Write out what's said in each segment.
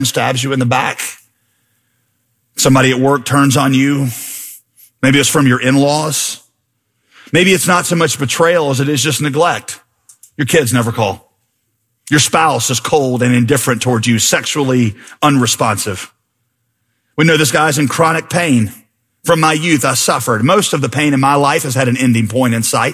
stabs you in the back. Somebody at work turns on you. Maybe it's from your in-laws. Maybe it's not so much betrayal as it is just neglect. Your kids never call. Your spouse is cold and indifferent towards you, sexually unresponsive. We know this guy's in chronic pain. From my youth, I suffered. Most of the pain in my life has had an ending point in sight.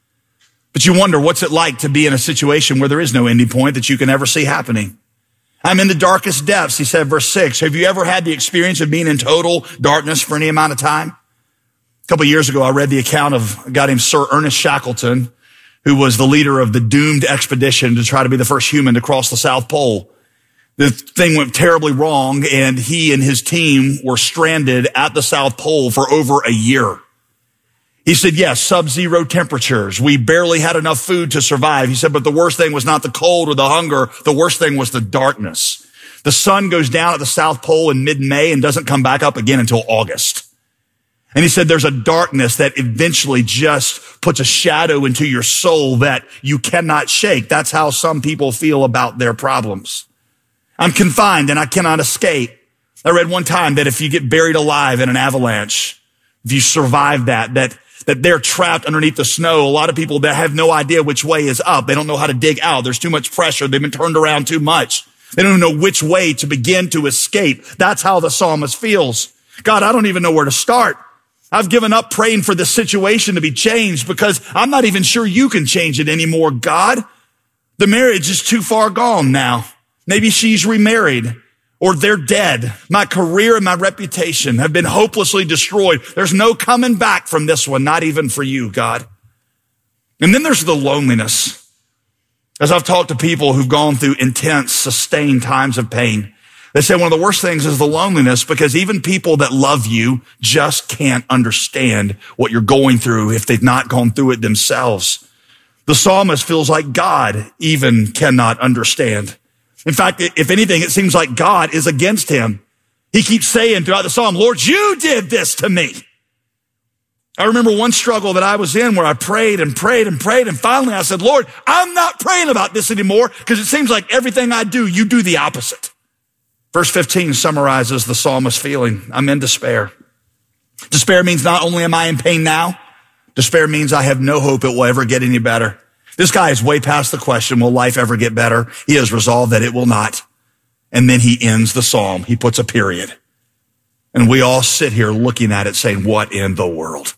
But you wonder, what's it like to be in a situation where there is no ending point that you can ever see happening? I'm in the darkest depths, he said, verse 6. Have you ever had the experience of being in total darkness for any amount of time? A couple of years ago, I read the account of a guy named Sir Ernest Shackleton, who was the leader of the doomed expedition to try to be the first human to cross the South Pole. The thing went terribly wrong, and he and his team were stranded at the South Pole for over a year. He said, yes, sub-zero temperatures. We barely had enough food to survive. He said, but the worst thing was not the cold or the hunger. The worst thing was the darkness. The sun goes down at the South Pole in mid-May and doesn't come back up again until August. And he said, there's a darkness that eventually just puts a shadow into your soul that you cannot shake. That's how some people feel about their problems. I'm confined and I cannot escape. I read one time that if you get buried alive in an avalanche, if you survive that they're trapped underneath the snow. A lot of people that have no idea which way is up. They don't know how to dig out. There's too much pressure. They've been turned around too much. They don't know which way to begin to escape. That's how the psalmist feels. God, I don't even know where to start. I've given up praying for this situation to be changed because I'm not even sure you can change it anymore, God. The marriage is too far gone now. Maybe she's remarried. Or they're dead. My career and my reputation have been hopelessly destroyed. There's no coming back from this one, not even for you, God. And then there's the loneliness. As I've talked to people who've gone through intense, sustained times of pain, they say one of the worst things is the loneliness because even people that love you just can't understand what you're going through if they've not gone through it themselves. The psalmist feels like God even cannot understand. In fact, if anything, it seems like God is against him. He keeps saying throughout the psalm, Lord, you did this to me. I remember one struggle that I was in where I prayed and prayed and prayed. And finally I said, Lord, I'm not praying about this anymore because it seems like everything I do, you do the opposite. Verse 15 summarizes the psalmist's feeling. I'm in despair. Despair means not only am I in pain now, despair means I have no hope it will ever get any better. This guy is way past the question, will life ever get better? He has resolved that it will not. And then he ends the psalm. He puts a period. And we all sit here looking at it saying, what in the world?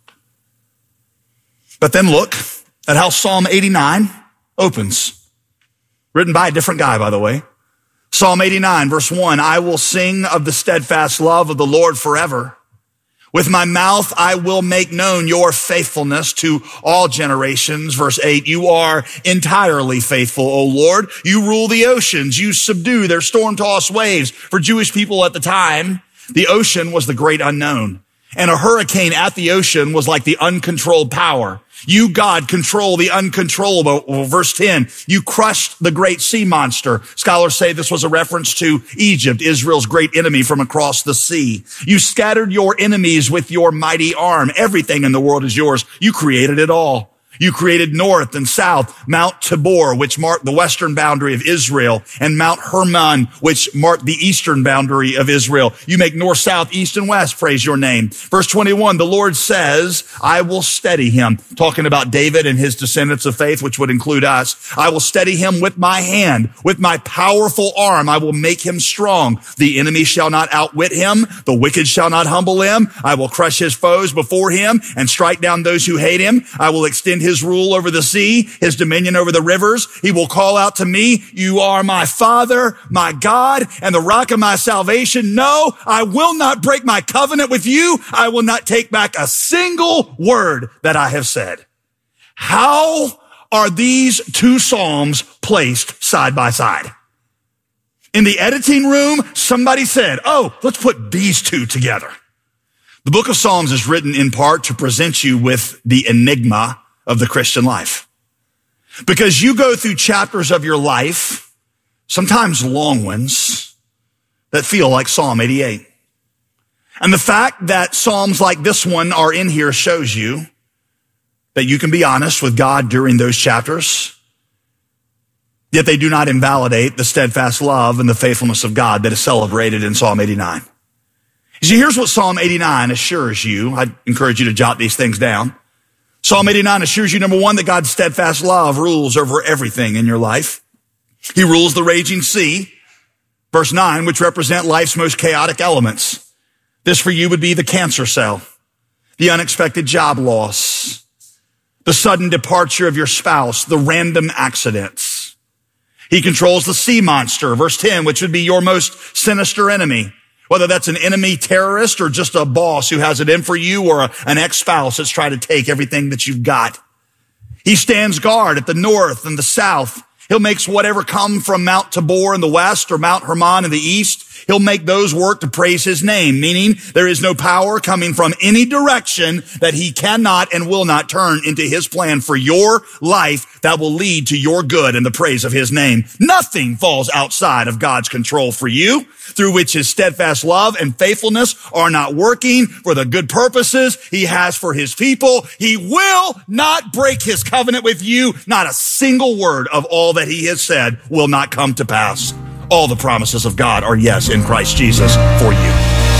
But then look at how Psalm 89 opens. Written by a different guy, by the way. Psalm 89, verse 1, I will sing of the steadfast love of the Lord forever. With my mouth, I will make known your faithfulness to all generations. Verse 8, you are entirely faithful, O Lord. You rule the oceans. You subdue their storm-tossed waves. For Jewish people at the time, the ocean was the great unknown. And a hurricane at the ocean was like the uncontrolled power. You, God, control the uncontrollable. Verse 10, you crushed the great sea monster. Scholars say this was a reference to Egypt, Israel's great enemy from across the sea. You scattered your enemies with your mighty arm. Everything in the world is yours. You created it all. You created north and south, Mount Tabor, which marked the western boundary of Israel, and Mount Hermon, which marked the eastern boundary of Israel. You make north, south, east, and west praise your name. Verse 21, the Lord says, I will steady him. Talking about David and his descendants of faith, which would include us. I will steady him with my hand. With my powerful arm, I will make him strong. The enemy shall not outwit him. The wicked shall not humble him. I will crush his foes before him and strike down those who hate him. I will extend his rule over the sea, his dominion over the rivers. He will call out to me, you are my Father, my God, and the rock of my salvation. No, I will not break my covenant with you. I will not take back a single word that I have said. How are these two psalms placed side by side? In the editing room, somebody said, oh, let's put these two together. The book of Psalms is written in part to present you with the enigma of the Christian life. Because you go through chapters of your life, sometimes long ones, that feel like Psalm 88. And the fact that Psalms like this one are in here shows you that you can be honest with God during those chapters. Yet they do not invalidate the steadfast love and the faithfulness of God that is celebrated in Psalm 89. You see, here's what Psalm 89 assures you. I encourage you to jot these things down. Psalm 89 assures you, number one, that God's steadfast love rules over everything in your life. He rules the raging sea. Verse 9, which represent life's most chaotic elements. This for you would be the cancer cell, the unexpected job loss, the sudden departure of your spouse, the random accidents. He controls the sea monster, verse 10, which would be your most sinister enemy. Whether that's an enemy terrorist or just a boss who has it in for you or an ex-spouse that's trying to take everything that you've got. He stands guard at the north and the south. He'll make whatever come from Mount Tabor in the west or Mount Hermon in the east. He'll make those work to praise his name, meaning there is no power coming from any direction that he cannot and will not turn into his plan for your life that will lead to your good and the praise of his name. Nothing falls outside of God's control for you, through which his steadfast love and faithfulness are not working for the good purposes he has for his people. He will not break his covenant with you. Not a single word of all that he has said will not come to pass. All the promises of God are yes in Christ Jesus for you.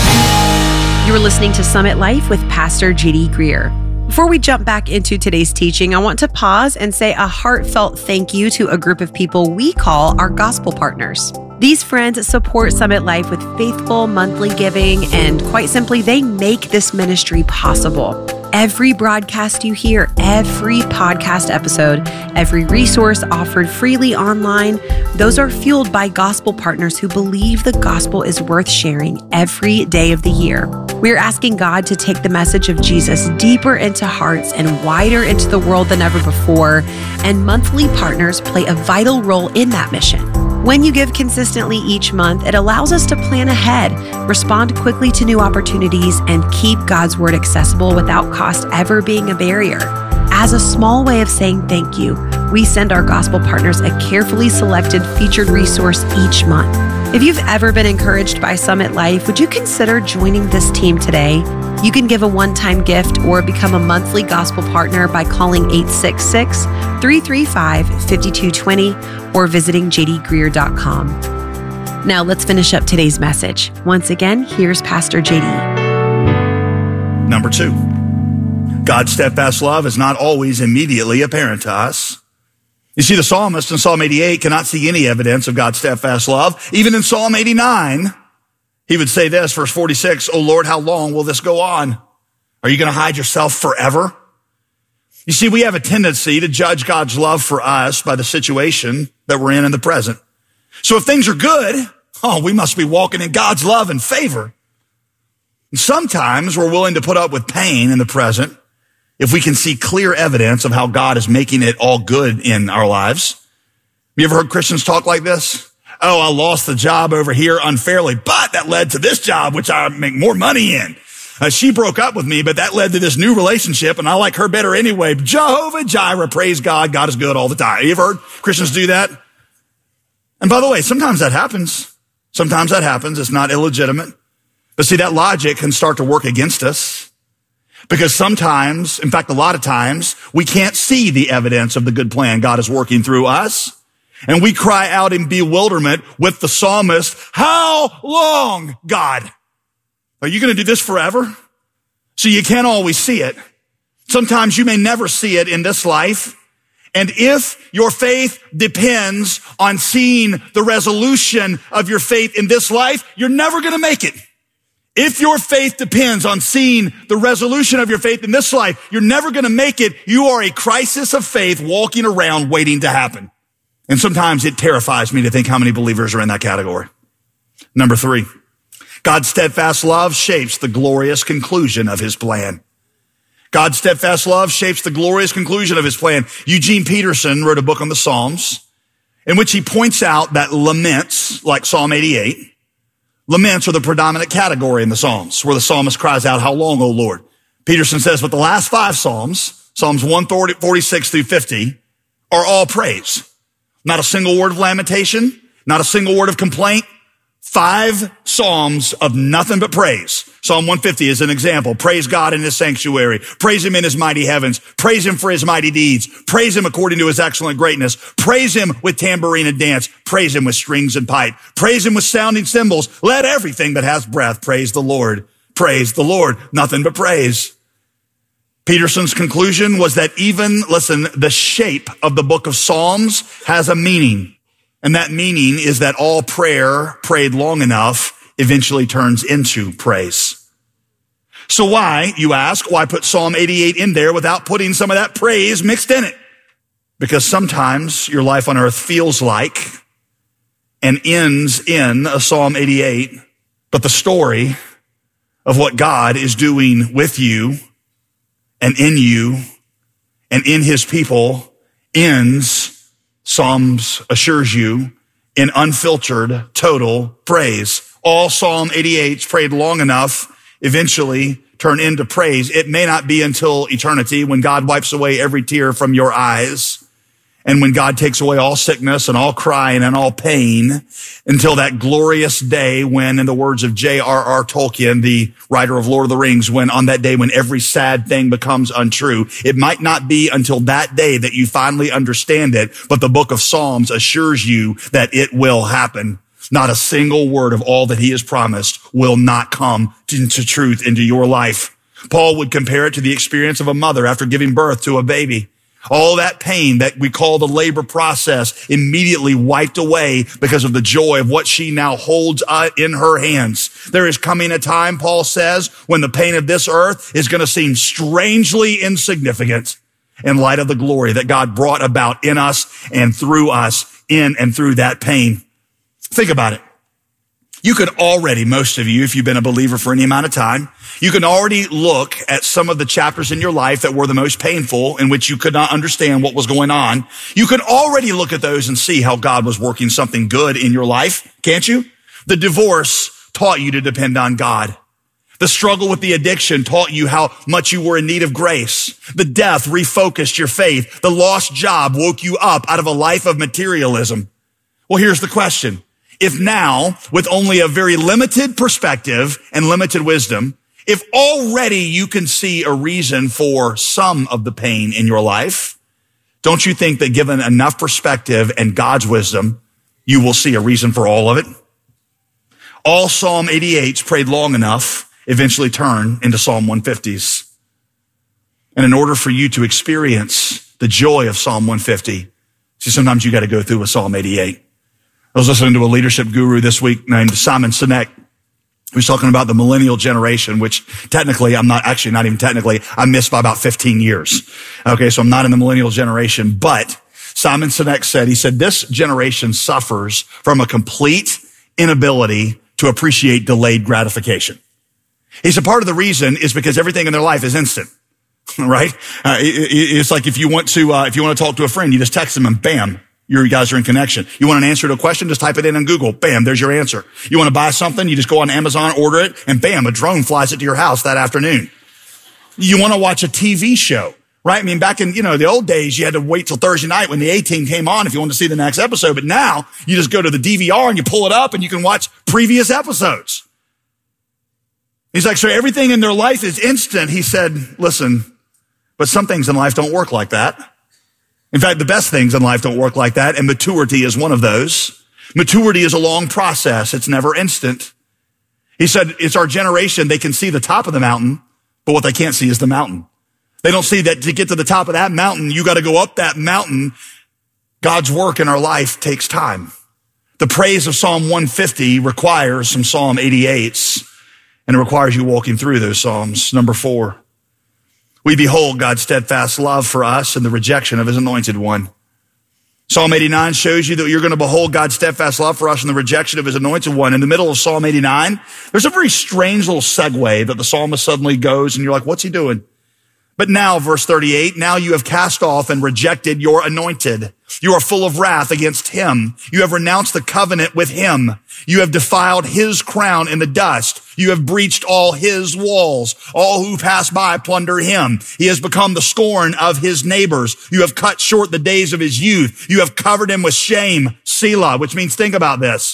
You are listening to Summit Life with Pastor J.D. Greear. Before we jump back into today's teaching, I want to pause and say a heartfelt thank you to a group of people we call our gospel partners. These friends support Summit Life with faithful monthly giving, and quite simply, they make this ministry possible. Every broadcast you hear, every podcast episode, every resource offered freely online, those are fueled by gospel partners who believe the gospel is worth sharing every day of the year. We're asking God to take the message of Jesus deeper into hearts and wider into the world than ever before, and monthly partners play a vital role in that mission. When you give consistently each month, it allows us to plan ahead, respond quickly to new opportunities, and keep God's word accessible without cost ever being a barrier. As a small way of saying thank you, we send our gospel partners a carefully selected featured resource each month. If you've ever been encouraged by Summit Life, would you consider joining this team today? You can give a one-time gift or become a monthly gospel partner by calling 866-335-5220 or visiting jdgreear.com. Now let's finish up today's message. Once again, here's Pastor JD. Number 2, God's steadfast love is not always immediately apparent to us. You see, the psalmist in Psalm 88 cannot see any evidence of God's steadfast love. Even in Psalm 89, he would say this, verse 46, "O Lord, how long will this go on? Are you going to hide yourself forever?" You see, we have a tendency to judge God's love for us by the situation that we're in the present. So if things are good, we must be walking in God's love and favor. And sometimes we're willing to put up with pain in the present if we can see clear evidence of how God is making it all good in our lives. You ever heard Christians talk like this? "Oh, I lost the job over here unfairly, but that led to this job, which I make more money in. She broke up with me, but that led to this new relationship, and I like her better anyway. Jehovah Jireh, praise God. God is good all the time." You ever heard Christians do that? And by the way, sometimes that happens. Sometimes that happens. It's not illegitimate. But see, that logic can start to work against us. Because sometimes, in fact, a lot of times, we can't see the evidence of the good plan God is working through us. And we cry out in bewilderment with the psalmist, "How long, God? Are you going to do this forever?" So you can't always see it. Sometimes you may never see it in this life. And if your faith depends on seeing the resolution of your faith in this life, you're never going to make it. If your faith depends on seeing the resolution of your faith in this life, you're never going to make it. You are a crisis of faith walking around waiting to happen. And sometimes it terrifies me to think how many believers are in that category. Number 3, God's steadfast love shapes the glorious conclusion of his plan. God's steadfast love shapes the glorious conclusion of his plan. Eugene Peterson wrote a book on the Psalms in which he points out that laments, like Psalm 88, laments are the predominant category in the Psalms, where the psalmist cries out, "How long, O Lord?" Peterson says, but the last 5 Psalms, Psalms 146 through 50, are all praise. Not a single word of lamentation, not a single word of complaint, 5 Psalms of nothing but praise. Psalm 150 is an example. Praise God in his sanctuary. Praise him in his mighty heavens. Praise him for his mighty deeds. Praise him according to his excellent greatness. Praise him with tambourine and dance. Praise him with strings and pipe. Praise him with sounding cymbals. Let everything that has breath praise the Lord. Praise the Lord. Nothing but praise. Peterson's conclusion was that even, listen, the shape of the book of Psalms has a meaning. And that meaning is that all prayer prayed long enough eventually turns into praise. So why, you ask, why put Psalm 88 in there without putting some of that praise mixed in it? Because sometimes your life on earth feels like and ends in a Psalm 88, but the story of what God is doing with you and in you and in his people ends, Psalms assures you, in unfiltered, total praise. All Psalm 88s prayed long enough eventually turn into praise. It may not be until eternity when God wipes away every tear from your eyes and when God takes away all sickness and all crying and all pain until that glorious day when, in the words of J.R.R. Tolkien, the writer of Lord of the Rings, when on that day when every sad thing becomes untrue. It might not be until that day that you finally understand it, but the book of Psalms assures you that it will happen. Not a single word of all that he has promised will not come into truth into your life. Paul would compare it to the experience of a mother after giving birth to a baby. All that pain that we call the labor process immediately wiped away because of the joy of what she now holds in her hands. There is coming a time, Paul says, when the pain of this earth is going to seem strangely insignificant in light of the glory that God brought about in us and through us, in and through that pain. Think about it. You could already, most of you, if you've been a believer for any amount of time, you can already look at some of the chapters in your life that were the most painful, in which you could not understand what was going on. You could already look at those and see how God was working something good in your life, can't you? The divorce taught you to depend on God. The struggle with the addiction taught you how much you were in need of grace. The death refocused your faith. The lost job woke you up out of a life of materialism. Well, here's the question. If now, with only a very limited perspective and limited wisdom, if already you can see a reason for some of the pain in your life, don't you think that given enough perspective and God's wisdom, you will see a reason for all of it? All Psalm 88s prayed long enough eventually turn into Psalm 150s. And in order for you to experience the joy of Psalm 150, see, sometimes you got to go through a Psalm 88. I was listening to a leadership guru this week named Simon Sinek. He was talking about the millennial generation, which technically, not even technically, I missed by about 15 years. Okay, so I'm not in the millennial generation, but Simon Sinek said, he said, this generation suffers from a complete inability to appreciate delayed gratification. He said part of the reason is because everything in their life is instant. Right? It's like if you want to talk to a friend, you just text them and bam, you guys are in connection. You want an answer to a question? Just type it in Google. Bam, there's your answer. You want to buy something? You just go on Amazon, order it, and bam, a drone flies it to your house that afternoon. You want to watch a TV show, right? I mean, back in, the old days, you had to wait till Thursday night when the A-Team came on if you wanted to see the next episode. But now you just go to the DVR and you pull it up and you can watch previous episodes. He's like, so everything in their life is instant. He said, listen, but some things in life don't work like that. In fact, the best things in life don't work like that, and maturity is one of those. Maturity is a long process. It's never instant. He said, it's our generation. They can see the top of the mountain, but what they can't see is the mountain. They don't see that to get to the top of that mountain, you got to go up that mountain. God's work in our life takes time. The praise of Psalm 150 requires some Psalm 88s, and it requires you walking through those Psalms. Number 4. We behold God's steadfast love for us and the rejection of his anointed one. Psalm 89 shows you that you're going to behold God's steadfast love for us and the rejection of his anointed one. In the middle of Psalm 89, there's a very strange little segue that the psalmist suddenly goes and you're like, what's he doing? But now, verse 38, now you have cast off and rejected your anointed. You are full of wrath against him. You have renounced the covenant with him. You have defiled his crown in the dust. You have breached all his walls. All who pass by plunder him. He has become the scorn of his neighbors. You have cut short the days of his youth. You have covered him with shame, Selah, which means think about this.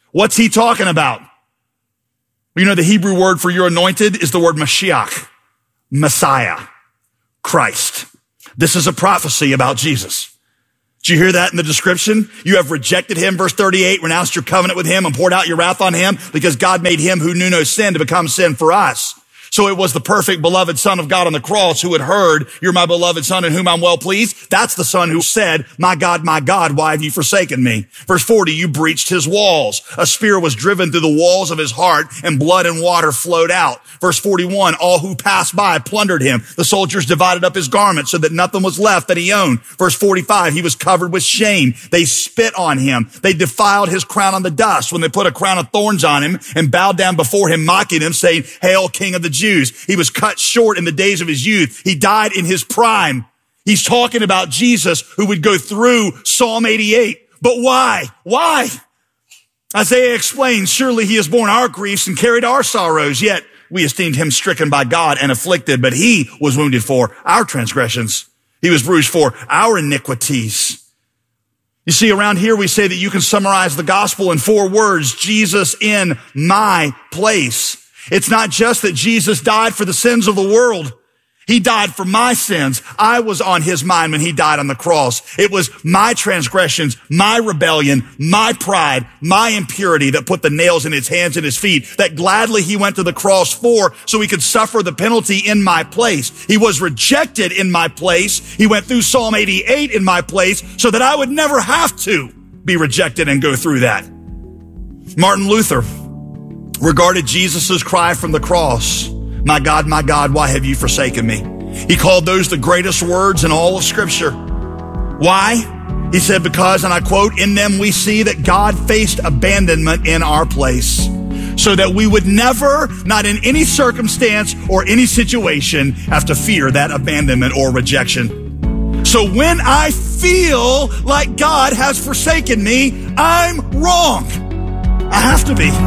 What's he talking about? You know, the Hebrew word for your anointed is the word Mashiach, Messiah, Christ. This is a prophecy about Jesus. Did you hear that in the description? You have rejected him, verse 38, renounced your covenant with him and poured out your wrath on him because God made him who knew no sin to become sin for us. So it was the perfect beloved Son of God on the cross who had heard, you're my beloved Son in whom I'm well pleased. That's the Son who said, my God, why have you forsaken me? Verse 40, you breached his walls. A spear was driven through the walls of his heart and blood and water flowed out. Verse 41, all who passed by plundered him. The soldiers divided up his garments so that nothing was left that he owned. Verse 45, he was covered with shame. They spit on him. They defiled his crown on the dust when they put a crown of thorns on him and bowed down before him, mocking him, saying, Hail, King of the Jews. He was cut short in the days of his youth. He died in his prime. He's talking about Jesus who would go through Psalm 88. But why? Why? Isaiah explains, surely he has borne our griefs and carried our sorrows, yet we esteemed him stricken by God and afflicted, but he was wounded for our transgressions. He was bruised for our iniquities. You see, around here we say that you can summarize the gospel in 4 words, Jesus in my place. It's not just that Jesus died for the sins of the world. He died for my sins. I was on his mind when he died on the cross. It was my transgressions, my rebellion, my pride, my impurity that put the nails in his hands and his feet, that gladly he went to the cross for so he could suffer the penalty in my place. He was rejected in my place. He went through Psalm 88 in my place so that I would never have to be rejected and go through that. Martin Luther regarded Jesus' cry from the cross, my God, why have you forsaken me? He called those the greatest words in all of Scripture. Why? He said, because, and I quote, in them we see that God faced abandonment in our place so that we would never, not in any circumstance or any situation, have to fear that abandonment or rejection. So when I feel like God has forsaken me, I'm wrong. I have to be.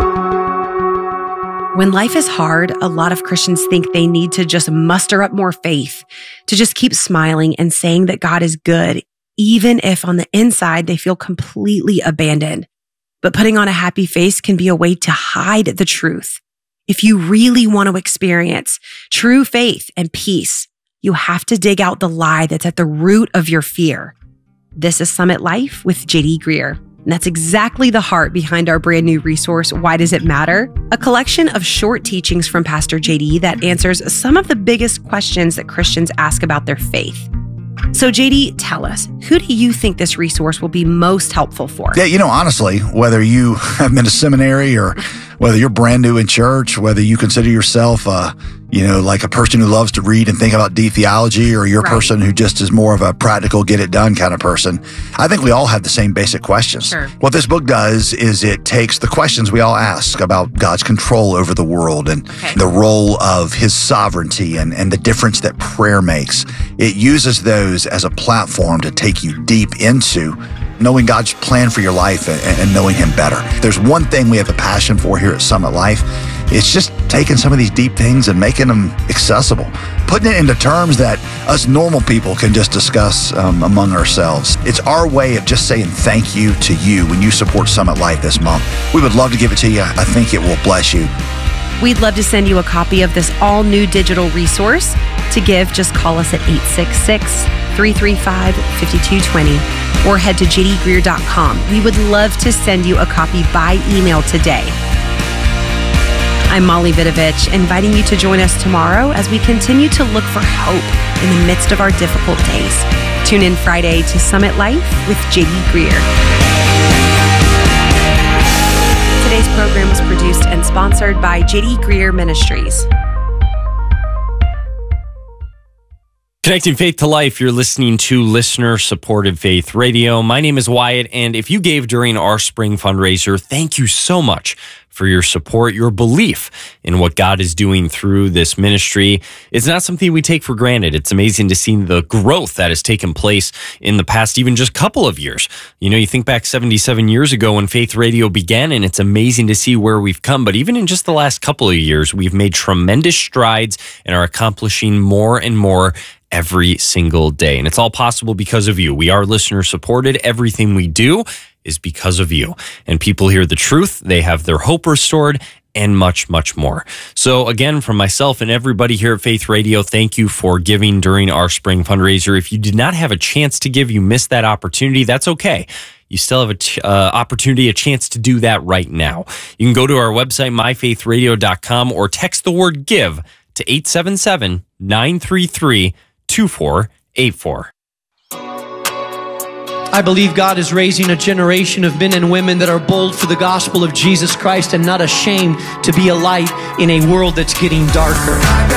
When life is hard, a lot of Christians think they need to just muster up more faith, to just keep smiling and saying that God is good, even if on the inside they feel completely abandoned. But putting on a happy face can be a way to hide the truth. If you really want to experience true faith and peace, you have to dig out the lie that's at the root of your fear. This is Summit Life with JD Greear. And that's exactly the heart behind our brand new resource, Why Does It Matter? A collection of short teachings from Pastor JD that answers some of the biggest questions that Christians ask about their faith. So JD, tell us, who do you think this resource will be most helpful for? Yeah, honestly, whether you have been to seminary or whether you're brand new in church, whether you consider yourself, like a person who loves to read and think about deep theology, or you're a person who just is more of a practical, get it done kind of person, I think we all have the same basic questions. Sure. What this book does is it takes the questions we all ask about God's control over the world and the role of his sovereignty and the difference that prayer makes. It uses those as a platform to take you deep into knowing God's plan for your life and knowing him better. There's one thing we have a passion for here at Summit Life. It's just taking some of these deep things and making them accessible, putting it into terms that us normal people can just discuss among ourselves. It's our way of just saying thank you to you when you support Summit Life this month. We would love to give it to you. I think it will bless you. We'd love to send you a copy of this all-new digital resource. To give, just call us at 866-335-5220 or head to jdgreear.com. We would love to send you a copy by email today. I'm Molly Vidovich, inviting you to join us tomorrow as we continue to look for hope in the midst of our difficult days. Tune in Friday to Summit Life with JD Greear. Today's program was produced and sponsored by JD Greear Ministries. Connecting faith to life, you're listening to listener-supported faith radio. My name is Wyatt, and if you gave during our spring fundraiser, thank you so much for your support, your belief in what God is doing through this ministry. It's not something we take for granted. It's amazing to see the growth that has taken place in the past, even just couple of years. You think back 77 years ago when Faith Radio began, and it's amazing to see where we've come. But even in just the last couple of years, we've made tremendous strides and are accomplishing more and more every single day. And it's all possible because of you. We are listener supported. Everything we do is because of you. And people hear the truth, they have their hope restored, and much, much more. So again, from myself and everybody here at Faith Radio, thank you for giving during our spring fundraiser. If you did not have a chance to give, you missed that opportunity, that's okay. You still have a chance to do that right now. You can go to our website, myfaithradio.com, or text the word give to 877-933-2484. I believe God is raising a generation of men and women that are bold for the gospel of Jesus Christ and not ashamed to be a light in a world that's getting darker.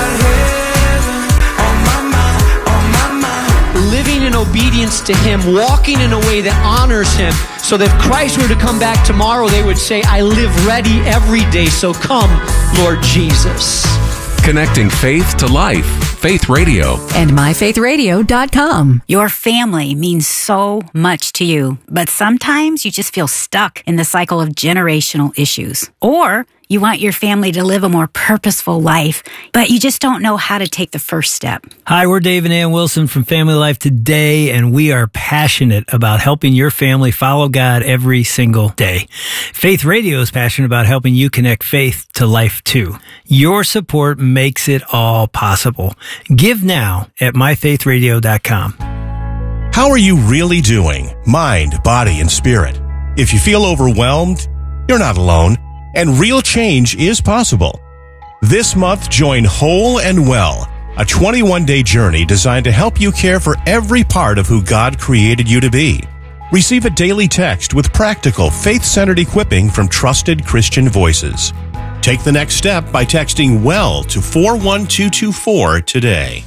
Living in obedience to Him, walking in a way that honors Him, so that if Christ were to come back tomorrow, they would say, I live ready every day, so come, Lord Jesus. Connecting faith to life. Faith Radio. And myfaithradio.com. Your family means so much to you, but sometimes you just feel stuck in the cycle of generational issues. Or you want your family to live a more purposeful life, but you just don't know how to take the first step. Hi, we're Dave and Ann Wilson from Family Life Today, and we are passionate about helping your family follow God every single day. Faith Radio is passionate about helping you connect faith to life too. Your support makes it all possible. Give now at myfaithradio.com. How are you really doing? Mind, body, and spirit. If you feel overwhelmed, you're not alone. And real change is possible. This month, join Whole and Well, a 21-day journey designed to help you care for every part of who God created you to be. Receive a daily text with practical, faith-centered equipping from trusted Christian voices. Take the next step by texting WELL to 41224 today.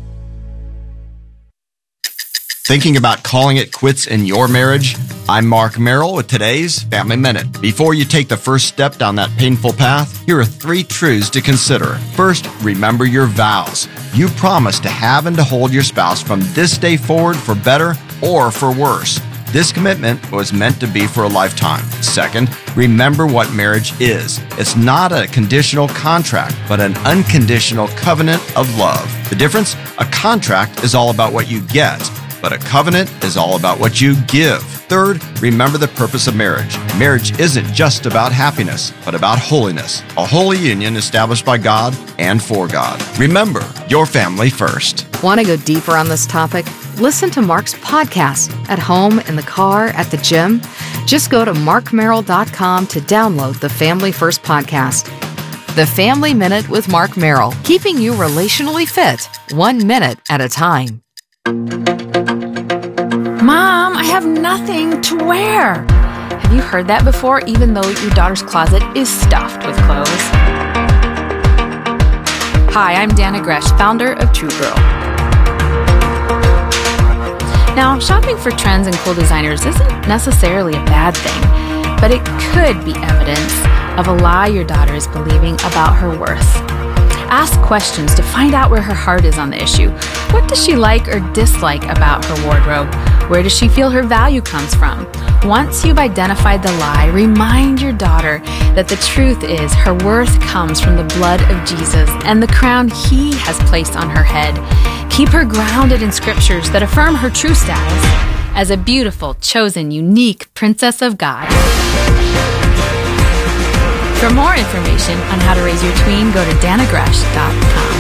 Thinking about calling it quits in your marriage? I'm Mark Merrill with today's Family Minute. Before you take the first step down that painful path, here are 3 truths to consider. First, remember your vows. You promised to have and to hold your spouse from this day forward for better or for worse. This commitment was meant to be for a lifetime. Second, remember what marriage is. It's not a conditional contract, but an unconditional covenant of love. The difference? A contract is all about what you get, but a covenant is all about what you give. Third, remember the purpose of marriage. Marriage isn't just about happiness, but about holiness. A holy union established by God and for God. Remember, your family first. Want to go deeper on this topic? Listen to Mark's podcast at home, in the car, at the gym. Just go to markmerrill.com to download the Family First podcast. The Family Minute with Mark Merrill, keeping you relationally fit, 1 minute at a time. Mom, I have nothing to wear. Have you heard that before, even though your daughter's closet is stuffed with clothes? Hi, I'm Dana Gresh, founder of True Girl. Now, shopping for trends and cool designers isn't necessarily a bad thing, but it could be evidence of a lie your daughter is believing about her worth. Ask questions to find out where her heart is on the issue. What does she like or dislike about her wardrobe? Where does she feel her value comes from? Once you've identified the lie, remind your daughter that the truth is her worth comes from the blood of Jesus and the crown He has placed on her head. Keep her grounded in scriptures that affirm her true status as a beautiful, chosen, unique princess of God. For more information on how to raise your tween, go to danagresh.com.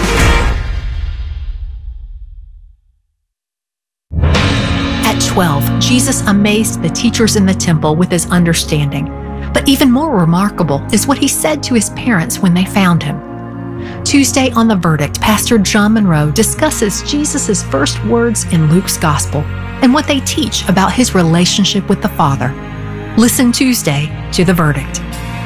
At 12, Jesus amazed the teachers in the temple with His understanding. But even more remarkable is what He said to His parents when they found Him. Tuesday on The Verdict, Pastor John Monroe discusses Jesus' first words in Luke's Gospel and what they teach about His relationship with the Father. Listen Tuesday to The Verdict.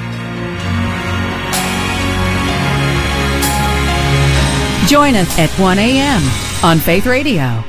Join us at 1 a.m. on Faith Radio.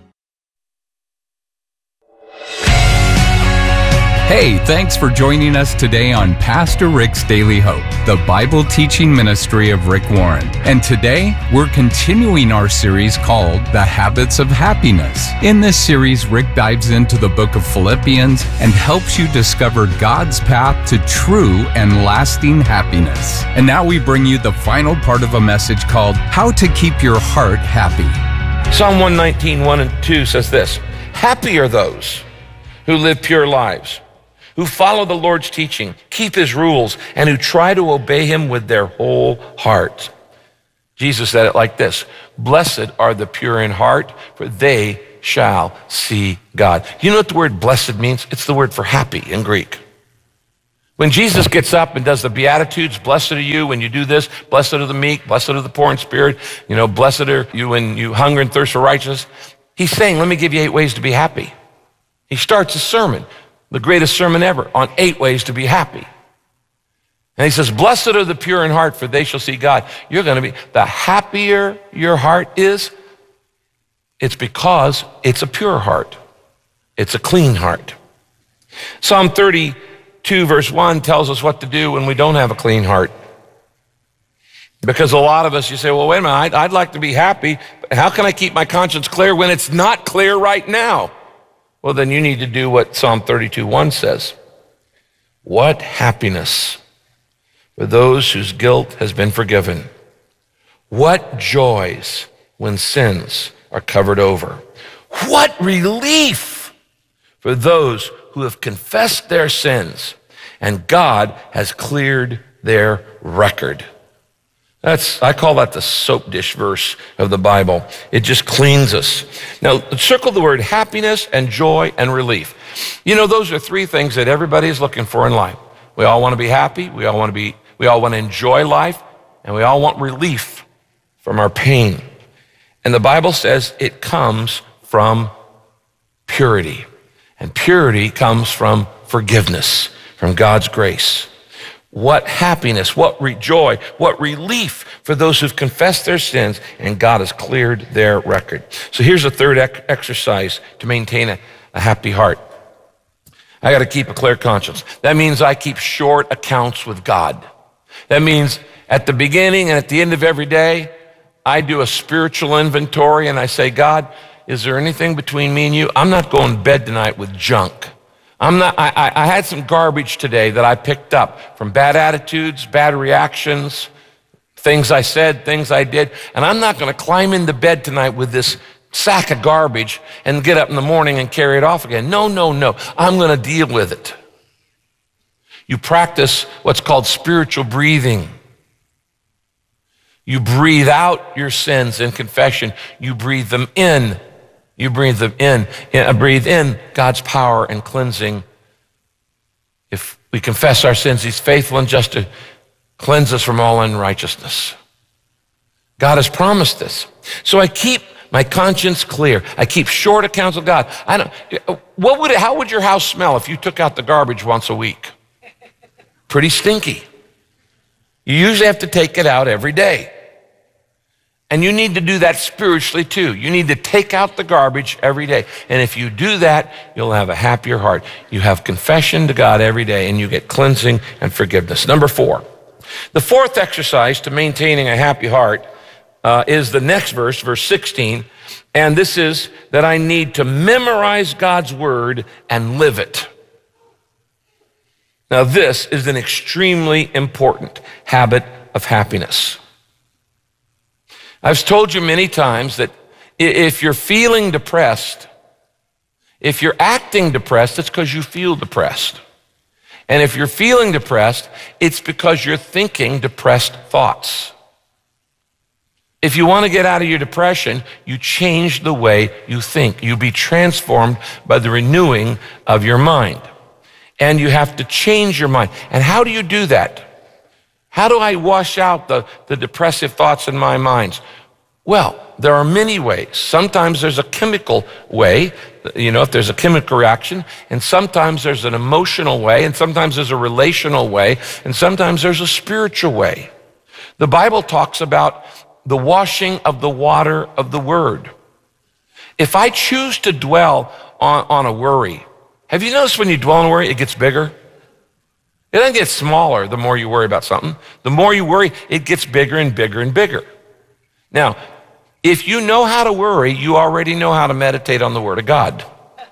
Hey, thanks for joining us today on Pastor Rick's Daily Hope, the Bible teaching ministry of Rick Warren. And today, we're continuing our series called The Habits of Happiness. In this series, Rick dives into the book of Philippians and helps you discover God's path to true and lasting happiness. And now we bring you the final part of a message called How to Keep Your Heart Happy. Psalm 119, 1 and 2 says this: Happy are those who live pure lives, who follow the Lord's teaching, keep his rules, and who try to obey him with their whole heart. Jesus said it like this: blessed are the pure in heart, for they shall see God. You know what the word blessed means? It's the word for happy in Greek. When Jesus gets up and does the Beatitudes, blessed are you when you do this, blessed are the meek, blessed are the poor in spirit, blessed are you when you hunger and thirst for righteousness. He's saying, let me give you 8 ways to be happy. He starts a sermon, the greatest sermon ever, on 8 ways to be happy. And he says, blessed are the pure in heart, for they shall see God. You're going to be, the happier your heart is, it's because it's a pure heart. It's a clean heart. Psalm 32 verse 1 tells us what to do when we don't have a clean heart. Because a lot of us, you say, well, wait a minute, I'd like to be happy, but how can I keep my conscience clear when it's not clear right now? Well, then you need to do what Psalm 32:1 says. What happiness for those whose guilt has been forgiven. What joys when sins are covered over. What relief for those who have confessed their sins and God has cleared their record. I call that the soap dish verse of the Bible. It just cleans us. Now, circle the word happiness and joy and relief. Those are 3 things that everybody is looking for in life. We all want to be happy, we all want to enjoy life, and we all want relief from our pain. And the Bible says it comes from purity. And purity comes from forgiveness, from God's grace. What happiness, what joy, what relief for those who've confessed their sins and God has cleared their record. So here's a third exercise to maintain a happy heart. I got to keep a clear conscience. That means I keep short accounts with God. That means at the beginning and at the end of every day, I do a spiritual inventory and I say, God, is there anything between me and you? I'm not going to bed tonight with junk. I had some garbage today that I picked up from bad attitudes, bad reactions, things I said, things I did, and I'm not going to climb into bed tonight with this sack of garbage and get up in the morning and carry it off again. No. I'm going to deal with it. You practice what's called spiritual breathing. You breathe out your sins in confession. You breathe them in. You breathe them in. Breathe in God's power and cleansing. If we confess our sins, he's faithful and just to cleanse us from all unrighteousness. God has promised this. So I keep my conscience clear. I keep short accounts with God. How would your house smell if you took out the garbage once a week? Pretty stinky. You usually have to take it out every day. And you need to do that spiritually too. You need to take out the garbage every day. And if you do that, you'll have a happier heart. You have confession to God every day and you get cleansing and forgiveness. Number 4. The 4th exercise to maintaining a happy heart is the next verse, verse 16. And this is that I need to memorize God's word and live it. Now, this is an extremely important habit of happiness. I've told you many times that if you're feeling depressed, if you're acting depressed, it's because you feel depressed. And if you're feeling depressed, it's because you're thinking depressed thoughts. If you want to get out of your depression, you change the way you think. You be transformed by the renewing of your mind. And you have to change your mind. And how do you do that? How do I wash out the depressive thoughts in my mind? Well, there are many ways. Sometimes there's a chemical way, if there's a chemical reaction, and sometimes there's an emotional way, and sometimes there's a relational way, and sometimes there's a spiritual way. The Bible talks about the washing of the water of the word. If I choose to dwell on a worry, have you noticed when you dwell on a worry, it gets bigger? It doesn't get smaller the more you worry about something. The more you worry, it gets bigger and bigger and bigger. Now, if you know how to worry, you already know how to meditate on the Word of God.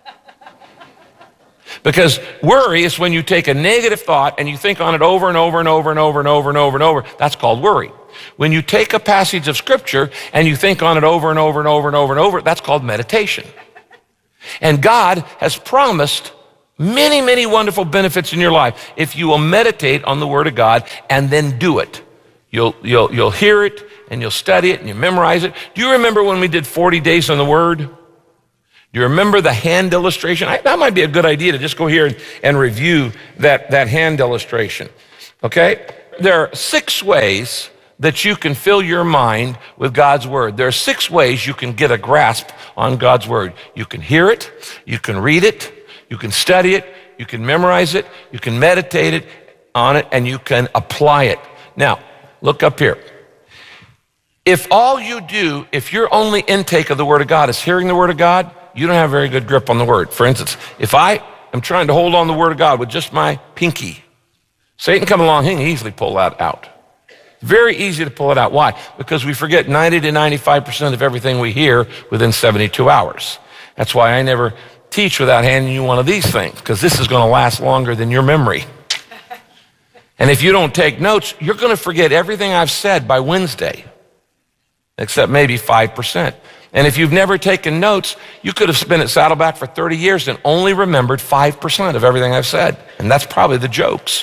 Because worry is when you take a negative thought and you think on it over and over and over and over and over and over and over. That's called worry. When you take a passage of Scripture and you think on it over and over and over and over and over, that's called meditation. And God has promised Many, many wonderful benefits in your life if you will meditate on the Word of God and then do it. You'll hear it and you'll study it and you memorize it. Do you remember when we did 40 days on the Word? Do you remember the hand illustration? That might be a good idea to just go here and review that hand illustration. Okay? There are 6 ways that you can fill your mind with God's Word. There are 6 ways you can get a grasp on God's Word. You can hear it, you can read it, you can study it, you can memorize it, you can meditate on it, and you can apply it. Now, look up here. If all you do, if your only intake of the Word of God is hearing the Word of God, you don't have a very good grip on the Word. For instance, if I am trying to hold on the Word of God with just my pinky, Satan come along, he can easily pull that out. Very easy to pull it out. Why? Because we forget 90 to 95% of everything we hear within 72 hours. That's why I never teach without handing you one of these things, because this is going to last longer than your memory. And if you don't take notes, you're going to forget everything I've said by Wednesday, except maybe 5%. And if you've never taken notes, you could have been at Saddleback for 30 years and only remembered 5% of everything I've said. And that's probably the jokes.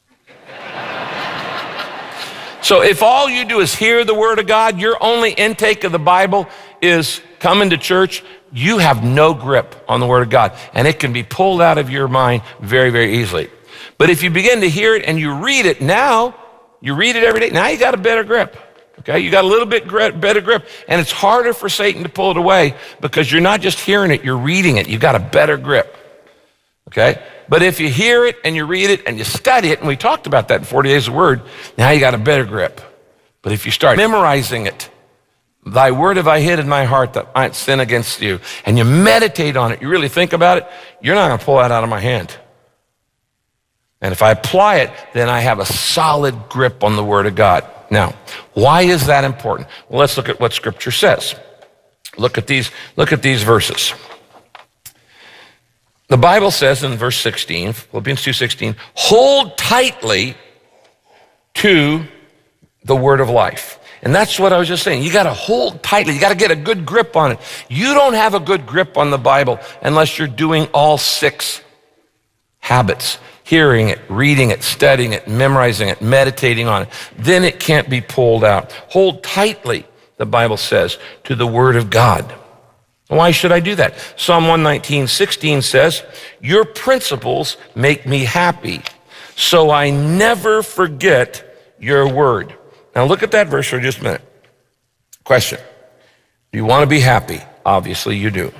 So if all you do is hear the Word of God, your only intake of the Bible is coming to church, you have no grip on the Word of God. And it can be pulled out of your mind very, very easily. But if you begin to hear it and you read it now, you read it every day, now you got a better grip. Okay, you got a little bit better grip. And it's harder for Satan to pull it away because you're not just hearing it, you're reading it. You've got a better grip. Okay? But if you hear it and you read it and you study it, and we talked about that in 40 Days of Word, now you got a better grip. But if you start memorizing it, thy word have I hid in my heart that I might sin against you, and you meditate on it, you really think about it, you're not going to pull that out of my hand. And if I apply it, then I have a solid grip on the Word of God. Now, why is that important? Well, let's look at what Scripture says. Look at these verses. The Bible says in verse 16, Philippians 2:16, hold tightly to the word of life. And that's what I was just saying. You got to hold tightly. You got to get a good grip on it. You don't have a good grip on the Bible unless you're doing all 6 habits. Hearing it, reading it, studying it, memorizing it, meditating on it. Then it can't be pulled out. Hold tightly, the Bible says, to the word of God. Why should I do that? Psalm 119:16 says, your principles make me happy, so I never forget your word. Now look at that verse for just a minute. Question. Do you want to be happy? Obviously you do.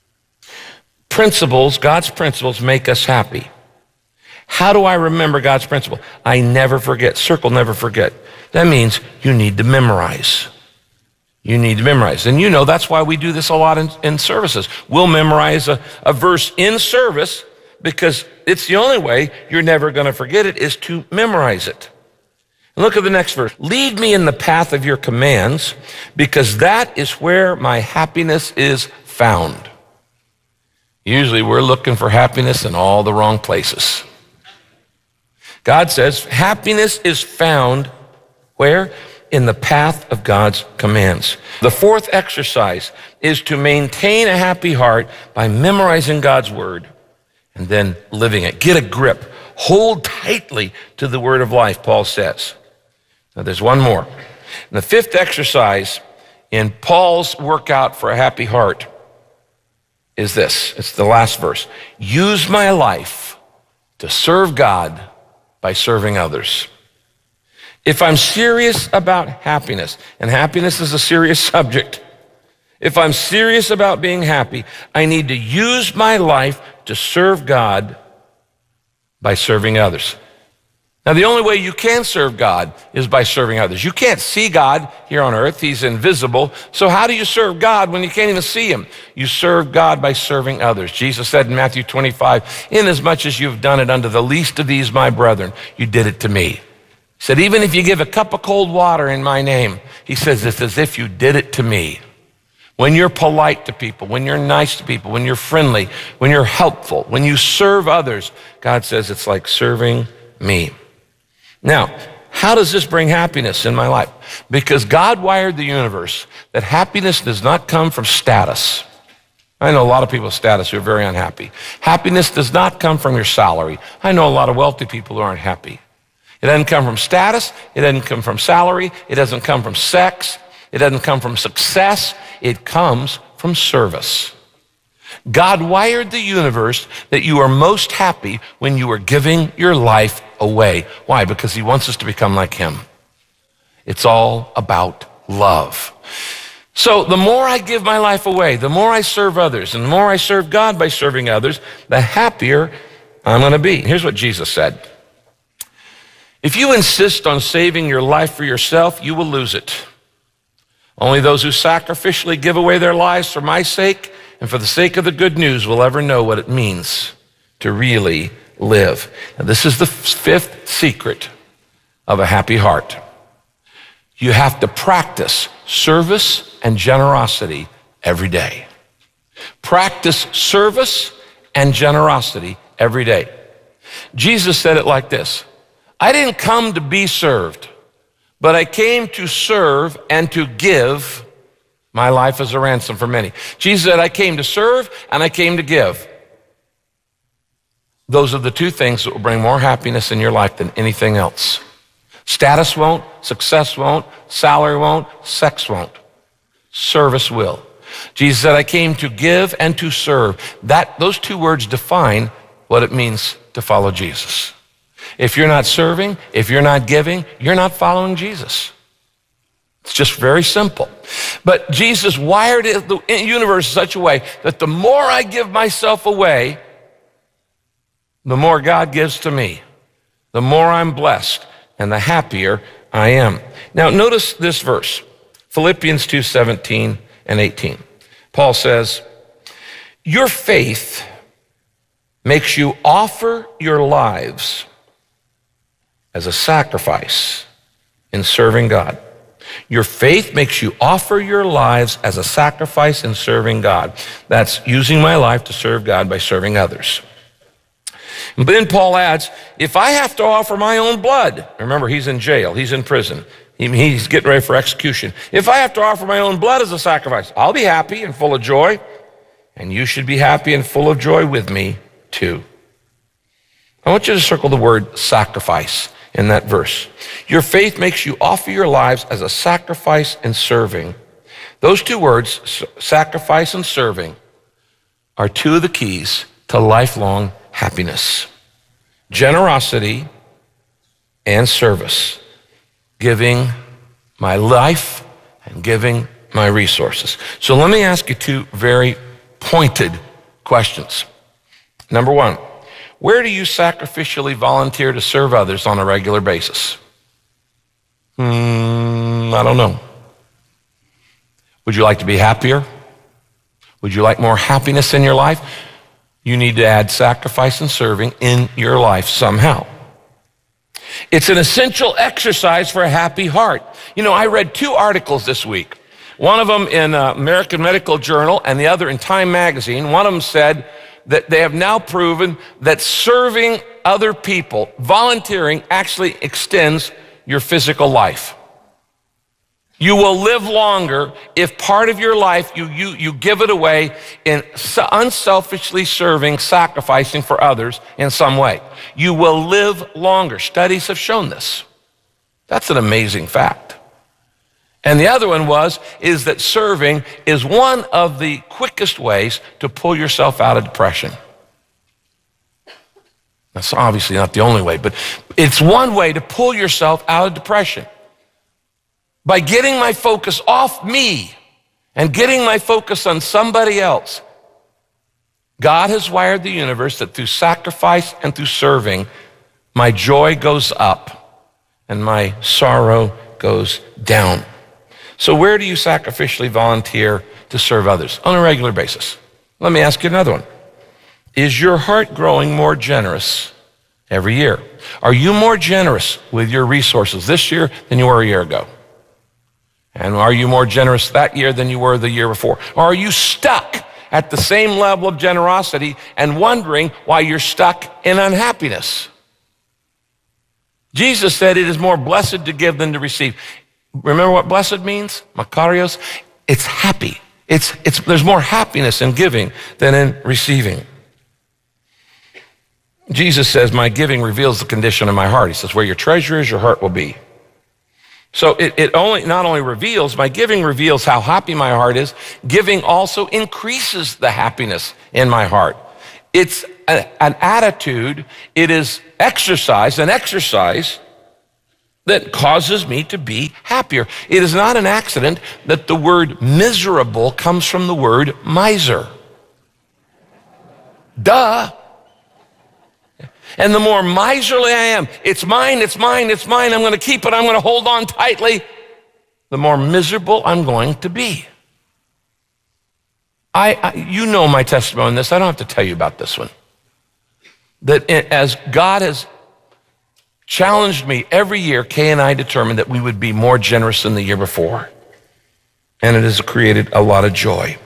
Principles, God's principles make us happy. How do I remember God's principle? I never forget. Circle never forget. That means you need to memorize. You need to memorize. And you know that's why we do this a lot in services. We'll memorize a verse in service because it's the only way you're never going to forget it is to memorize it. And look at the next verse. Lead me in the path of your commands because that is where my happiness is found. Usually we're looking for happiness in all the wrong places. God says happiness is found where? In the path of God's commands. The 4th exercise is to maintain a happy heart by memorizing God's word and then living it. Get a grip. Hold tightly to the word of life, Paul says. Now there's one more. And the 5th exercise in Paul's workout for a happy heart is this. It's the last verse. Use my life to serve God by serving others. If I'm serious about happiness, and happiness is a serious subject, if I'm serious about being happy, I need to use my life to serve God by serving others. Now, the only way you can serve God is by serving others. You can't see God here on earth. He's invisible. So how do you serve God when you can't even see him? You serve God by serving others. Jesus said in Matthew 25, inasmuch as you've done it unto the least of these, my brethren, you did it to me. He said, even if you give a cup of cold water in my name, he says it's as if you did it to me. When you're polite to people, when you're nice to people, when you're friendly, when you're helpful, when you serve others, God says it's like serving me. Now, how does this bring happiness in my life? Because God wired the universe that happiness does not come from status. I know a lot of people with status who are very unhappy. Happiness does not come from your salary. I know a lot of wealthy people who aren't happy. It doesn't come from status. It doesn't come from salary. It doesn't come from sex. It doesn't come from success. It comes from service. God wired the universe that you are most happy when you are giving your life away. Why? Because he wants us to become like him. It's all about love. So the more I give my life away, the more I serve others, and the more I serve God by serving others, the happier I'm going to be. Here's what Jesus said. If you insist on saving your life for yourself, you will lose it. Only those who sacrificially give away their lives for my sake and for the sake of the good news will ever know what it means to really live. Now, this is the fifth secret of a happy heart. You have to practice service and generosity every day. Practice service and generosity every day. Jesus said it like this: I didn't come to be served, but I came to serve and to give my life as a ransom for many. Jesus said, I came to serve and I came to give. Those are the two things that will bring more happiness in your life than anything else. Status won't, success won't, salary won't, sex won't. Service will. Jesus said, I came to give and to serve. Those two words define what it means to follow Jesus. If you're not serving, if you're not giving, you're not following Jesus. It's just very simple. But Jesus wired the universe in such a way that the more I give myself away, the more God gives to me. The more I'm blessed and the happier I am. Now notice this verse, Philippians 2:17 and 18. Paul says, your faith makes you offer your lives as a sacrifice in serving God. Your faith makes you offer your lives as a sacrifice in serving God. That's using my life to serve God by serving others. But then Paul adds, if I have to offer my own blood, remember he's in jail, he's in prison, he's getting ready for execution. If I have to offer my own blood as a sacrifice, I'll be happy and full of joy, and you should be happy and full of joy with me too. I want you to circle the word sacrifice in that verse. Your faith makes you offer your lives as a sacrifice in serving. Those two words, sacrifice and serving, are two of the keys to lifelong happiness. Generosity and service. Giving my life and giving my resources. So let me ask you two very pointed questions. Number one, where do you sacrificially volunteer to serve others on a regular basis? I don't know. Would you like to be happier? Would you like more happiness in your life? You need to add sacrifice and serving in your life somehow. It's an essential exercise for a happy heart. You know, I read two articles this week. One of them in American Medical Journal and the other in Time Magazine. One of them said that they have now proven that serving other people, volunteering, actually extends your physical life. You will live longer if part of your life you give it away in unselfishly serving, sacrificing for others in some way. You will live longer. Studies have shown this. That's an amazing fact. And the other one is that serving is one of the quickest ways to pull yourself out of depression. That's obviously not the only way, but it's one way to pull yourself out of depression. By getting my focus off me and getting my focus on somebody else. God has wired the universe that through sacrifice and through serving, my joy goes up and my sorrow goes down. So where do you sacrificially volunteer to serve others? On a regular basis. Let me ask you another one. Is your heart growing more generous every year? Are you more generous with your resources this year than you were a year ago? And are you more generous that year than you were the year before? Or are you stuck at the same level of generosity and wondering why you're stuck in unhappiness? Jesus said it is more blessed to give than to receive. Remember what blessed means? Makarios. It's happy. There's more happiness in giving than in receiving. Jesus says, my giving reveals the condition of my heart. He says, where your treasure is, your heart will be. So it not only reveals, my giving reveals how happy my heart is. Giving also increases the happiness in my heart. It's an attitude. It is an exercise that causes me to be happier. It is not an accident that the word miserable comes from the word miser. Duh. And the more miserly I am, it's mine, I'm going to keep it, I'm going to hold on tightly, the more miserable I'm going to be. You know my testimony on this. I don't have to tell you about this one. That as God has challenged me every year, Kay and I determined that we would be more generous than the year before. And it has created a lot of joy.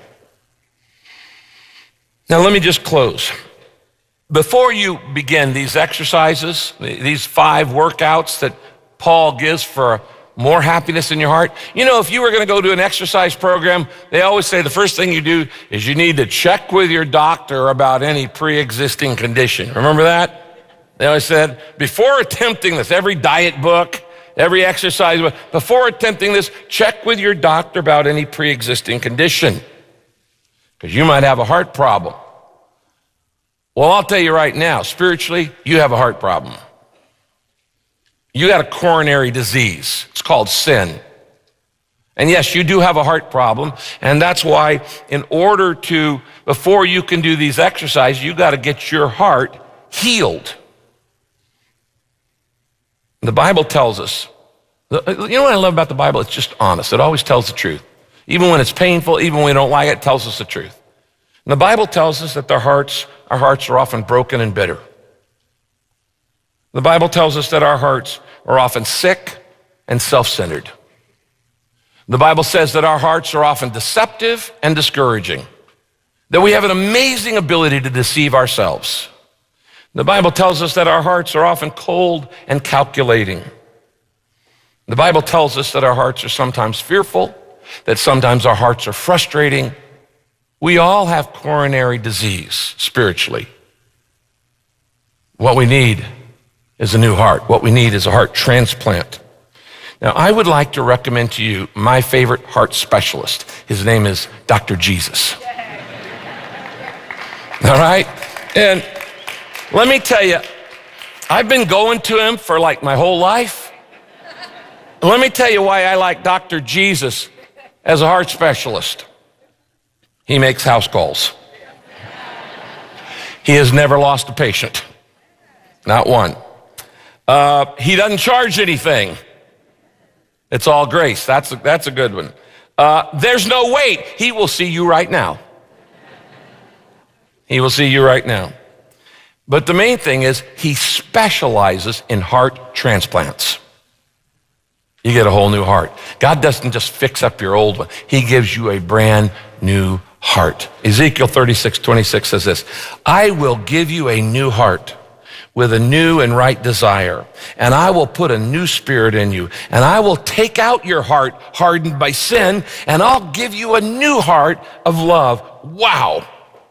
Now let me just close. Before you begin these exercises, these 5 workouts that Paul gives for more happiness in your heart, you know, if you were going to go to an exercise program, they always say the first thing you do is you need to check with your doctor about any pre-existing condition. Remember that? They always said, before attempting this, every diet book, every exercise book, before attempting this, check with your doctor about any pre-existing condition, because you might have a heart problem. Well, I'll tell you right now, spiritually, you have a heart problem. You got a coronary disease. It's called sin. And yes, you do have a heart problem. And that's why before you can do these exercises, you got to get your heart healed. The Bible tells us, you know what I love about the Bible? It's just honest. It always tells the truth. Even when it's painful, even when we don't like it, it tells us the truth. And the Bible tells us that our hearts are often broken and bitter. The Bible tells us that our hearts are often sick and self-centered. The Bible says that our hearts are often deceptive and discouraging, that we have an amazing ability to deceive ourselves. The Bible tells us that our hearts are often cold and calculating. The Bible tells us that our hearts are sometimes fearful, that sometimes our hearts are frustrating. We all have coronary disease spiritually. What we need is a new heart. What we need is a heart transplant. Now, I would like to recommend to you my favorite heart specialist. His name is Dr. Jesus. All right? And let me tell you, I've been going to him for like my whole life. Let me tell you why I like Dr. Jesus as a heart specialist. He makes house calls. He has never lost a patient. Not one. He doesn't charge anything. It's all grace. That's a good one. There's no wait. He will see you right now. He will see you right now. But the main thing is he specializes in heart transplants. You get a whole new heart. God doesn't just fix up your old one. He gives you a brand new heart. Ezekiel 36:26 says this, I will give you a new heart with a new and right desire, and I will put a new spirit in you, and I will take out your heart hardened by sin, and I'll give you a new heart of love. Wow.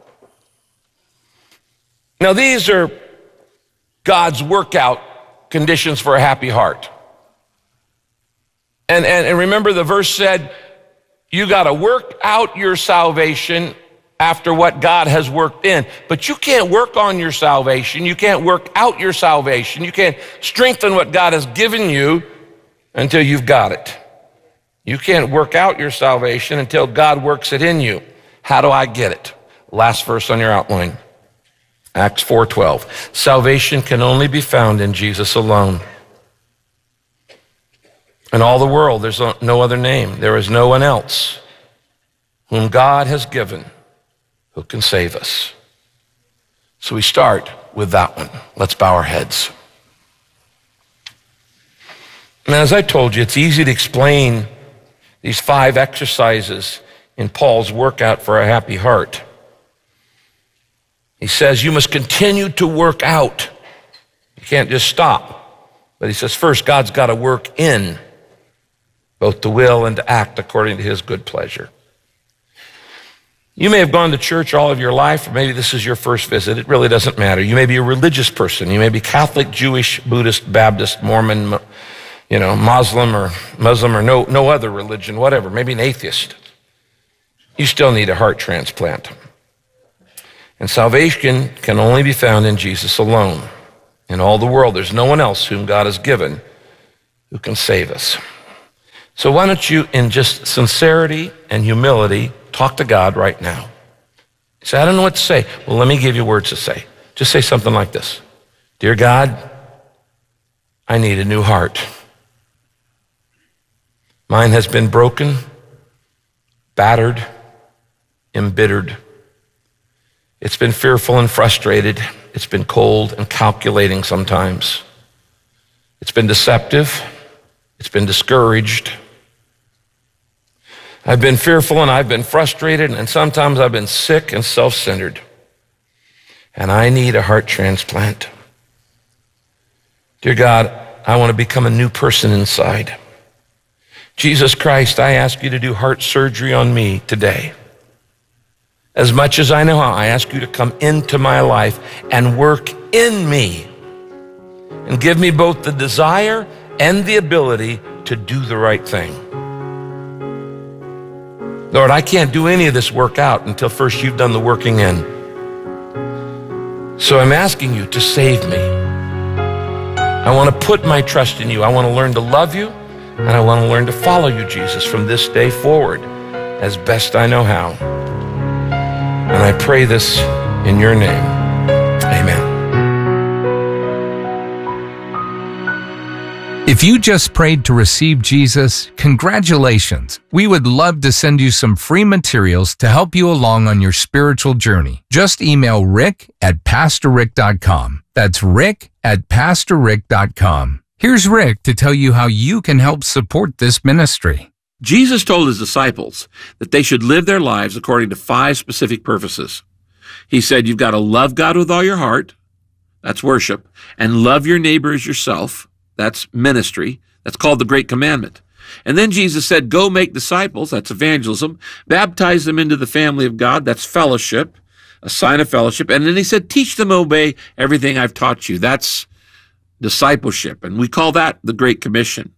Now these are God's workout conditions for a happy heart. And remember the verse said, you got to work out your salvation after what God has worked in. But you can't work on your salvation. You can't work out your salvation. You can't strengthen what God has given you until you've got it. You can't work out your salvation until God works it in you. How do I get it? Last verse on your outline, Acts 4:12. Salvation can only be found in Jesus alone. In all the world, there's no other name. There is no one else whom God has given who can save us. So we start with that one. Let's bow our heads. And as I told you, it's easy to explain these 5 exercises in Paul's workout for a happy heart. He says you must continue to work out. You can't just stop. But he says first, God's got to work in both to will and to act according to his good pleasure. You may have gone to church all of your life, or maybe this is your first visit. It really doesn't matter. You may be a religious person. You may be Catholic, Jewish, Buddhist, Baptist, Mormon, Muslim or no other religion, whatever, maybe an atheist. You still need a heart transplant. And salvation can only be found in Jesus alone. In all the world, there's no one else whom God has given who can save us. So why don't you, in just sincerity and humility, talk to God right now. You say, I don't know what to say. Well, let me give you words to say. Just say something like this. Dear God, I need a new heart. Mine has been broken, battered, embittered. It's been fearful and frustrated. It's been cold and calculating sometimes. It's been deceptive. It's been discouraged. I've been fearful and I've been frustrated, and sometimes I've been sick and self-centered. And I need a heart transplant. Dear God, I want to become a new person inside. Jesus Christ, I ask you to do heart surgery on me today. As much as I know how, I ask you to come into my life and work in me and give me both the desire and the ability to do the right thing. Lord, I can't do any of this work out until first you've done the working in. So I'm asking you to save me. I want to put my trust in you. I want to learn to love you, and I want to learn to follow you, Jesus, from this day forward as best I know how. And I pray this in your name. Amen. If you just prayed to receive Jesus, congratulations. We would love to send you some free materials to help you along on your spiritual journey. Just email rick@pastorrick.com. That's rick@pastorrick.com. Here's Rick to tell you how you can help support this ministry. Jesus told his disciples that they should live their lives according to 5 specific purposes. He said, you've got to love God with all your heart. That's worship. And love your neighbor as yourself. That's ministry. That's called the Great Commandment. And then Jesus said, go make disciples. That's evangelism. Baptize them into the family of God. That's fellowship, a sign of fellowship. And then he said, teach them to obey everything I've taught you. That's discipleship. And we call that the Great Commission.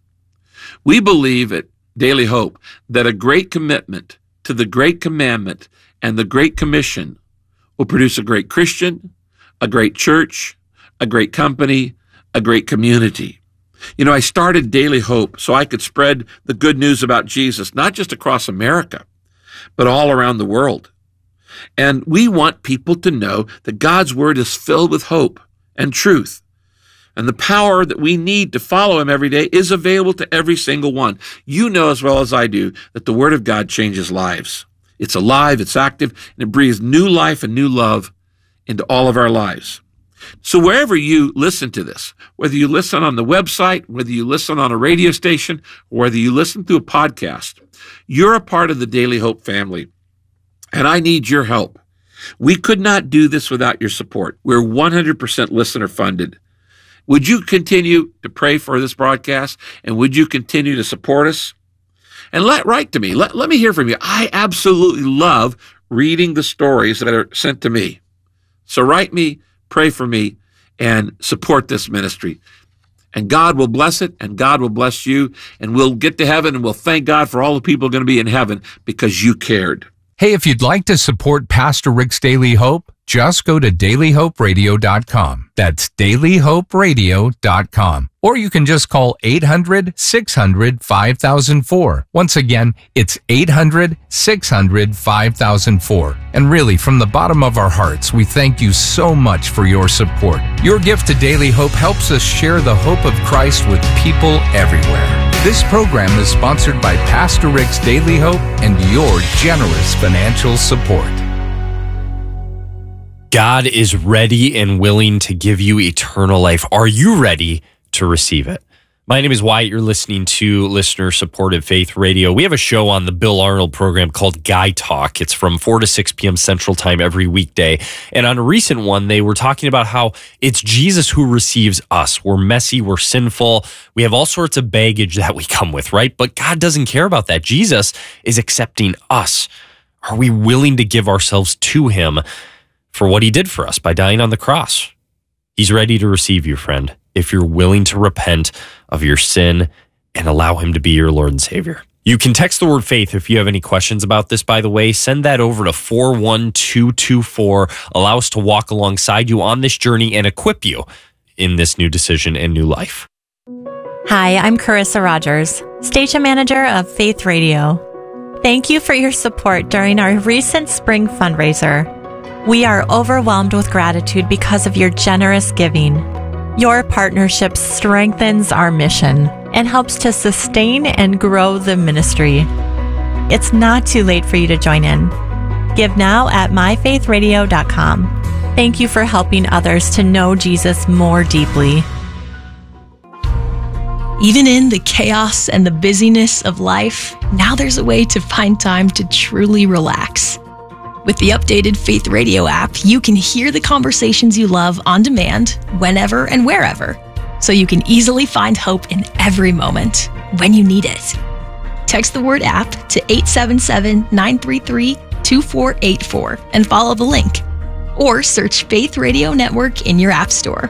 We believe at Daily Hope that a great commitment to the Great Commandment and the Great Commission will produce a great Christian, a great church, a great company, a great community. You know, I started Daily Hope so I could spread the good news about Jesus, not just across America, but all around the world. And we want people to know that God's Word is filled with hope and truth. And the power that we need to follow Him every day is available to every single one. You know as well as I do that the Word of God changes lives. It's alive, it's active, and it breathes new life and new love into all of our lives. So wherever you listen to this, whether you listen on the website, whether you listen on a radio station, or whether you listen through a podcast, you're a part of the Daily Hope family. And I need your help. We could not do this without your support. We're 100% listener funded. Would you continue to pray for this broadcast? And would you continue to support us? And write to me. Let me hear from you. I absolutely love reading the stories that are sent to me. So write me, pray for me, and support this ministry. And God will bless it, and God will bless you, and we'll get to heaven, and we'll thank God for all the people going to be in heaven because you cared. Hey, if you'd like to support Pastor Rick's Daily Hope, just go to dailyhoperadio.com. That's dailyhoperadio.com. Or you can just call 800-600-5004. Once again, it's 800-600-5004. And really, from the bottom of our hearts, we thank you so much for your support. Your gift to Daily Hope helps us share the hope of Christ with people everywhere. This program is sponsored by Pastor Rick's Daily Hope and your generous financial support. God is ready and willing to give you eternal life. Are you ready to receive it? My name is Wyatt. You're listening to listener-supported Faith Radio. We have a show on the Bill Arnold program called Guy Talk. It's from 4 to 6 p.m. Central Time every weekday. And on a recent one, they were talking about how it's Jesus who receives us. We're messy. We're sinful. We have all sorts of baggage that we come with, right? But God doesn't care about that. Jesus is accepting us. Are we willing to give ourselves to him for what he did for us by dying on the cross? He's ready to receive you, friend, if you're willing to repent of your sin and allow him to be your Lord and Savior. You can text the word faith if you have any questions about this, by the way. Send that over to 41224. Allow us to walk alongside you on this journey and equip you in this new decision and new life. Hi, I'm Carissa Rogers, station manager of Faith Radio. Thank you for your support during our recent spring fundraiser. We are overwhelmed with gratitude because of your generous giving. Your partnership strengthens our mission and helps to sustain and grow the ministry. It's not too late for you to join in. Give now at myfaithradio.com. Thank you for helping others to know Jesus more deeply. Even in the chaos and the busyness of life, now there's a way to find time to truly relax. With the updated Faith Radio app, you can hear the conversations you love on demand, whenever and wherever, so you can easily find hope in every moment when you need it. Text the word app to 877-933-2484 and follow the link, or search Faith Radio Network in your app store.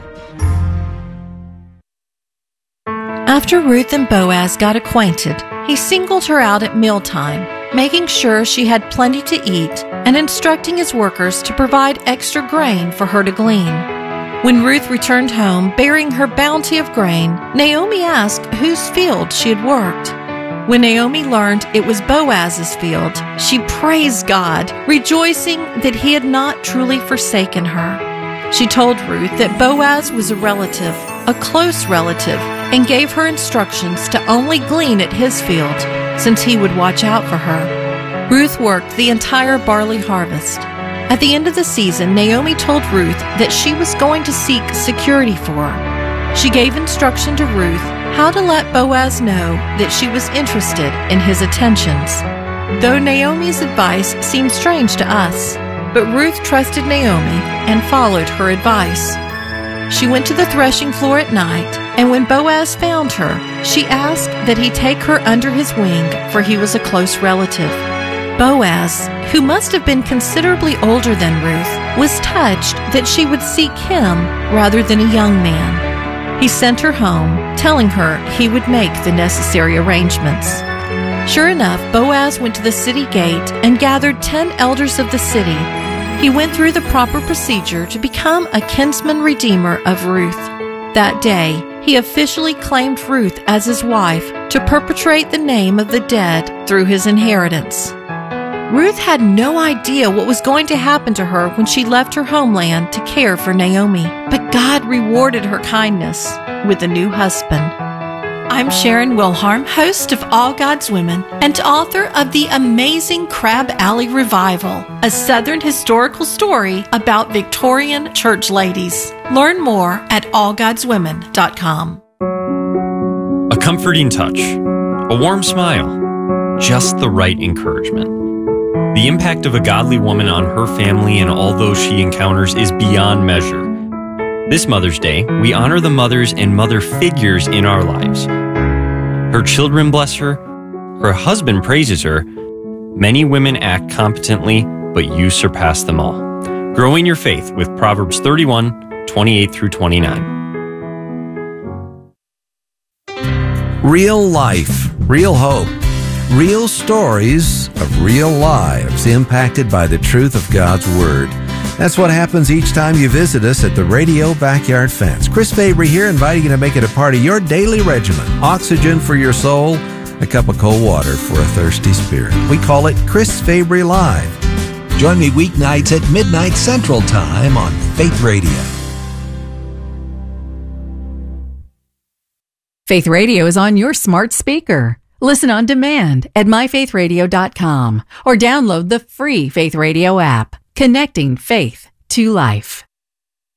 After Ruth and Boaz got acquainted, he singled her out at mealtime, making sure she had plenty to eat and instructing his workers to provide extra grain for her to glean. When Ruth returned home bearing her bounty of grain, Naomi asked whose field she had worked. When Naomi learned it was Boaz's field, she praised God, rejoicing that he had not truly forsaken her. She told Ruth that Boaz was a relative, a close relative, and gave her instructions to only glean at his field, since he would watch out for her. Ruth worked the entire barley harvest. At the end of the season, Naomi told Ruth that she was going to seek security for her. She gave instruction to Ruth how to let Boaz know that she was interested in his attentions. Though Naomi's advice seemed strange to us, but Ruth trusted Naomi and followed her advice. She went to the threshing floor at night, and when Boaz found her, she asked that he take her under his wing, for he was a close relative. Boaz, who must have been considerably older than Ruth, was touched that she would seek him rather than a young man. He sent her home, telling her he would make the necessary arrangements. Sure enough, Boaz went to the city gate and gathered 10 elders of the city. He went through the proper procedure to become a kinsman redeemer of Ruth. That day, he officially claimed Ruth as his wife to perpetuate the name of the dead through his inheritance. Ruth had no idea what was going to happen to her when she left her homeland to care for Naomi, but God rewarded her kindness with a new husband. I'm Sharon Wilharm, host of All God's Women and author of The Amazing Crab Alley Revival, a Southern historical story about Victorian church ladies. Learn more at allgodswomen.com. A comforting touch, a warm smile, just the right encouragement. The impact of a godly woman on her family and all those she encounters is beyond measure. This Mother's Day, we honor the mothers and mother figures in our lives. Her children bless her, her husband praises her. Many women act competently, but you surpass them all. Growing your faith with Proverbs 31:28 through 29. Real life, real hope, real stories of real lives impacted by the truth of God's Word. That's what happens each time you visit us at the Radio Backyard Fence. Chris Fabry here, inviting you to make it a part of your daily regimen. Oxygen for your soul, a cup of cold water for a thirsty spirit. We call it Chris Fabry Live. Join me weeknights at midnight Central Time on Faith Radio. Faith Radio is on your smart speaker. Listen on demand at myfaithradio.com or download the free Faith Radio app, connecting faith to life.